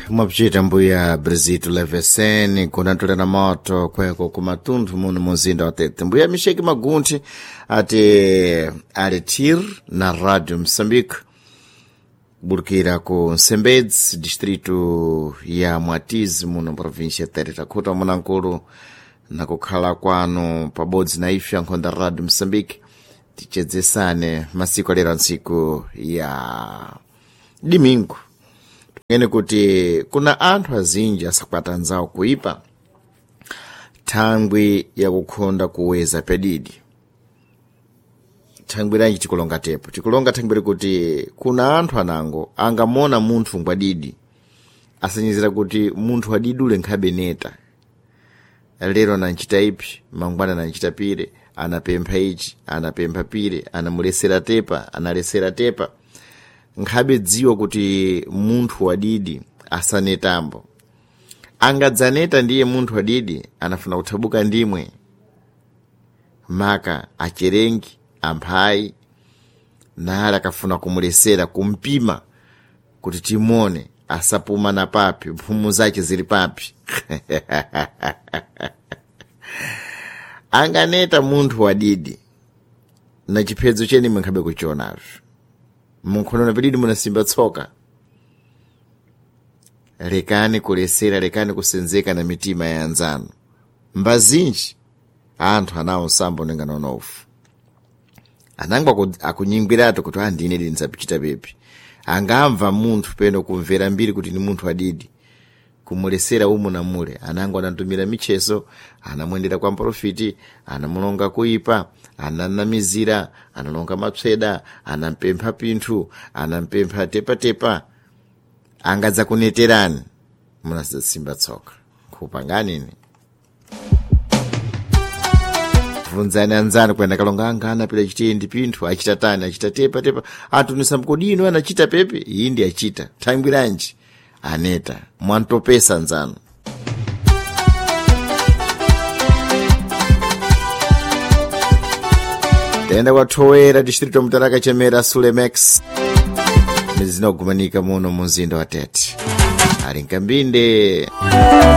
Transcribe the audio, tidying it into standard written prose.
Mwapchita mbuya Brazito Leveseni kunatolera moto kweko kumatundu muno muzinda wa Tete. Mbuya Misheki Magunti ati Aretir na Radio Moçambique burkira ku Nsembedzi distrito ya Mwatizi muno província Tete takuta munankulu na kukhala kwanu pabodzi na ife ankhonda Radio Moçambique tichedzesane masiku alera ntsiku ya Domingo. Ngene kuti kuna anthu azinji asakwata nzawo kuipa thangwi ya kukhonda kuweza pedidi. Thangwi ranji tikulonga tepo. Tikulonga thangwi kuti kuna anthu anango angamona munthu ngwadidi asanyizira kuti munthu wadidi ule nkhabe neta. Lero nanchita ipi, mangwana nanchita pire, anapempha ichi, anapempha pire, anamulesera tepa, analesera tepa. Nkhabe dziwa kuti munthu wadidi asanetambo. Angadzaneta ndiye munthu wadidi anafuna kuthabuka ndimwe. Maka acherengi, amphayi, nala akafuna kumulesera kumpima kuti timone asapuma na papi, mphumu zake zili papi. Anganeta munthu wadidi na chiphedzo cheni mnkhabe kuchionavyo. Munkhono na pedidi munasimba tsoka. Lekani kulesera, lekani kusenzeka na mitima ya anzanu. Mbazinji anthu anawo sambo nenga nonofu. Anangwa akunyingwiratu kuti andine linzapichita bepi. Angamva munthu peno kumvera mbiri kuti ni munthu wadidi kumulesera umu na mule. Anangwa anantumira michezo, anamwendera kwa mprofiti, anamulonga kuipa, ananamizira, analonga mapseda, anampempha pinthu, anampempha tepa. Angadza kuneterani munasimba tsoka. Kupanganini vunzani anzani kwenda kalonga angana pila chitendi pinthu achita tani achita tepa atunisa mkodino anachita pepe iyi ndi achita thangwiranji aneta mwantopesa nzanu. Tenda kwatowera distrito Mutaraka Chemera Sulemex mizina kugumanika muno muzinda wa Tete ali nkambinde.